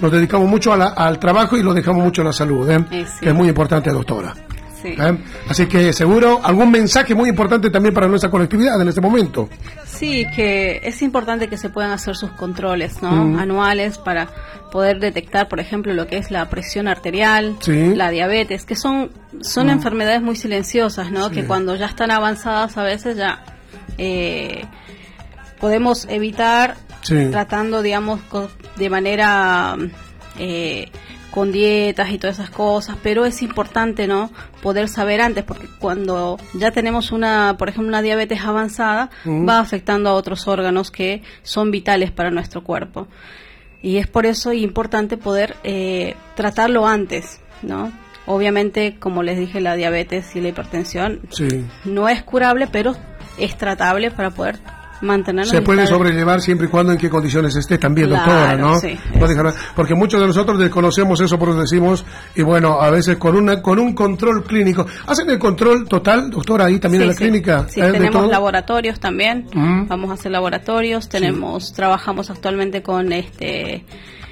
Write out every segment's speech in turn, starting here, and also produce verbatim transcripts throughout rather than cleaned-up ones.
nos dedicamos mucho a la, al trabajo y lo dejamos mucho a la salud, ¿eh? Eh, sí. Que es muy importante, doctora. Sí. ¿Eh? Así que seguro algún mensaje muy importante también para nuestra colectividad en este momento. Sí, que es importante que se puedan hacer sus controles, ¿no? Mm. Anuales para poder detectar, por ejemplo, lo que es la presión arterial, sí. la diabetes, que son son mm. enfermedades muy silenciosas, ¿no? Sí. Que cuando ya están avanzadas a veces ya eh, podemos evitar sí. tratando, digamos, de manera eh, con dietas y todas esas cosas, pero es importante, ¿no?, poder saber antes, porque cuando ya tenemos una, por ejemplo, una diabetes avanzada, uh-huh. va afectando a otros órganos que son vitales para nuestro cuerpo. Y es por eso importante poder eh, tratarlo antes, ¿no? Obviamente, como les dije, la diabetes y la hipertensión sí. no es curable, pero es tratable para poder mantenernos. Se puede sobrellevar siempre y cuando en qué condiciones esté también, claro, doctora, ¿no? Sí, no dejar, porque muchos de nosotros desconocemos eso, por eso decimos, y bueno, a veces con una con un control clínico. ¿Hacen el control total, doctora, ahí también sí, en la sí. clínica? Sí, ¿eh? Tenemos laboratorios también, uh-huh. vamos a hacer laboratorios, tenemos, sí. trabajamos actualmente con este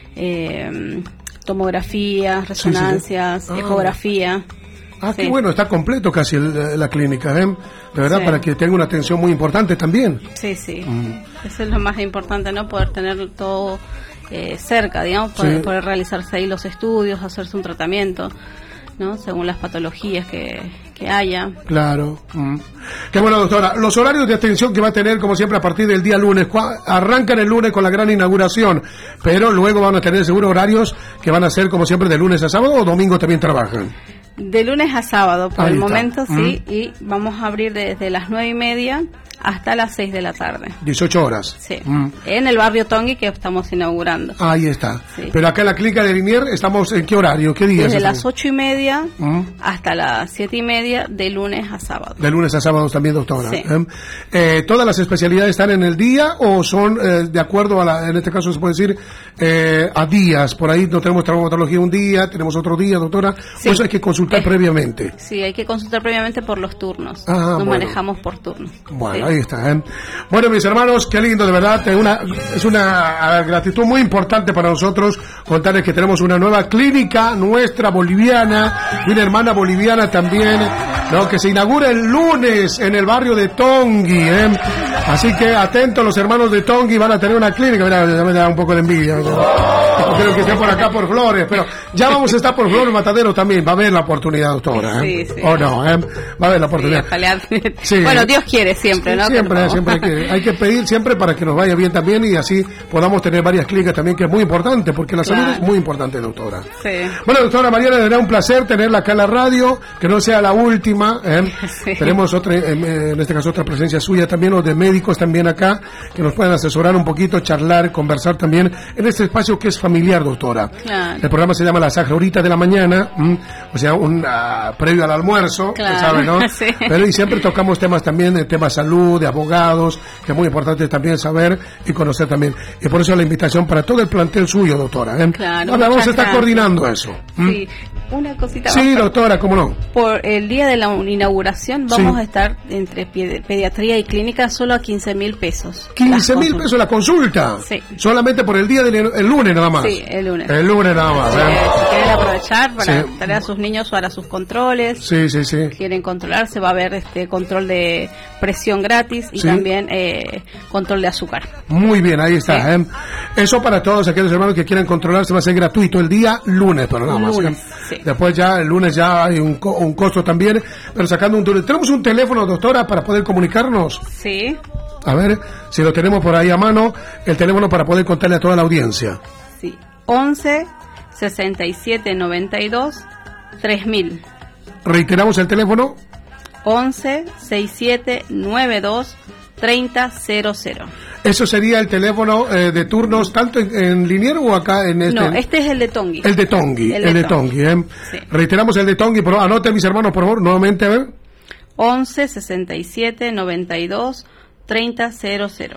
eh, tomografías, resonancias, sí, sí. Ah. ecografía. Ah, sí. qué bueno, está completo casi el, la clínica, ¿eh? De verdad, sí. para que tenga una atención muy importante también. Sí, sí. Mm. Eso es lo más importante, ¿no? Poder tener todo eh, cerca, digamos, poder, sí. poder realizarse ahí los estudios, hacerse un tratamiento, ¿no? Según las patologías que, que haya. Claro. Mm. Qué bueno, doctora. Los horarios de atención que va a tener, como siempre, a partir del día lunes. Arrancan el lunes con la gran inauguración, pero luego van a tener seguro horarios que van a ser, como siempre, de lunes a sábado, o domingo también trabajan. De lunes a sábado, por Ahí el está. momento, mm. sí, y vamos a abrir desde las nueve y media hasta las seis de la tarde. dieciocho horas. Sí, mm. en el barrio Tongui que estamos inaugurando. Ahí está. Sí. Pero acá en la clínica de Linier, ¿estamos en qué horario? ¿Qué días? Desde las ocho y media mm. hasta las siete y media, de lunes a sábado. De lunes a sábado también, doctora. Sí. ¿Eh? Eh, ¿Todas las especialidades están en el día o son eh, de acuerdo a la, en este caso se puede decir, eh, a días? Por ahí no tenemos traumatología un día, tenemos otro día, doctora. Sí. Pues hay que consultar eh, previamente. Sí, hay que consultar previamente por los turnos. Ah, Nos bueno. manejamos por turnos. Bueno, sí. ahí está. ¿eh? Bueno, mis hermanos, qué lindo, de verdad. Es una, es una gratitud muy importante para nosotros contarles que tenemos una nueva clínica nuestra boliviana, y una hermana boliviana también, ¿no? Que se inaugura el lunes en el barrio de Tongui, ¿eh? Así que atentos, los hermanos de Tongui van a tener una clínica. Mira, me da un poco de envidia, ¿no? Creo que esté por acá por Flores, pero ya vamos a estar por Flores Matadero también. Va a haber la oportunidad, doctora, ¿eh? Sí, sí. ¿O no? ¿eh? Va a haber la oportunidad. Sí, sí. Bueno, Dios quiere siempre, ¿no? Siempre, siempre hay que, hay que pedir siempre para que nos vaya bien también y así podamos tener varias clínicas también, que es muy importante, porque la claro. salud es muy importante, doctora. Sí. Bueno, doctora Mariana, será un placer tenerla acá en la radio, que no sea la última, ¿eh? Sí. Tenemos otra, en este caso otra presencia suya también, o de médicos también acá, que nos puedan asesorar un poquito, charlar, conversar también en este espacio que es familiar, doctora. Claro. El programa se llama La Saja Horita de la Mañana, ¿m? O sea, un uh, previo al almuerzo, claro. ¿sabe, no? Sí. Pero y siempre tocamos temas también de temas de salud, de abogados, que es muy importante también saber y conocer también. Y por eso la invitación para todo el plantel suyo, doctora, ¿eh? Claro. Ahora vamos a estar coordinando eso. ¿m? Sí. Una cosita Sí, más. doctora, cómo no. Por el día de la inauguración vamos sí. a estar entre pediatría y clínica solo a quince mil pesos. quince mil pesos la consulta. Sí. Solamente por el día del el lunes nada más. Sí, el lunes. El lunes nada más. Sí, ¿eh? si quieren aprovechar para sí. traer a sus niños para sus controles. Sí, sí, sí. Quieren controlarse, va a haber este control de presión gratis y sí. también eh, control de azúcar. Muy bien, ahí está. Sí. ¿eh? Eso para todos aquellos hermanos que quieran controlarse va a ser gratuito el día lunes, pero nada más. Lunes, ¿eh? sí. Después ya el lunes ya hay un, co un costo también, pero sacando un teléfono. ¿Tenemos un teléfono, doctora, para poder comunicarnos? Sí. A ver, si lo tenemos por ahí a mano, el teléfono para poder contarle a toda la audiencia. Sí, once, sesenta y siete, noventa y dos, tres mil. Reiteramos el teléfono. once, sesenta y siete, noventa y dos, treinta cero cero. Eso sería el teléfono eh, de turnos tanto en, en Linier o acá en este. No, este es el de Tongui. El de Tongui, el, el de de Tongui. Tongui ¿eh? Sí. Reiteramos el de Tongui, pero anoten mis hermanos, por favor, nuevamente, a ver. once, sesenta y siete, noventa y dos, treinta cero cero.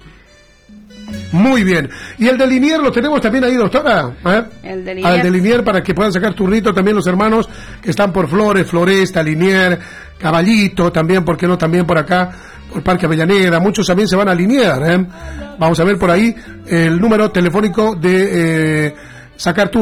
Muy bien. ¿Y el de Linier lo tenemos también ahí, doctora? ¿Eh? El de Linier. Al de Linier, para que puedan sacar turnito también los hermanos que están por Flores, Floresta, Linier, Caballito, también, ¿por qué no? También por acá, por Parque Avellaneda, muchos también se van a Linier, ¿eh? Vamos a ver por ahí el número telefónico de eh, sacar turno.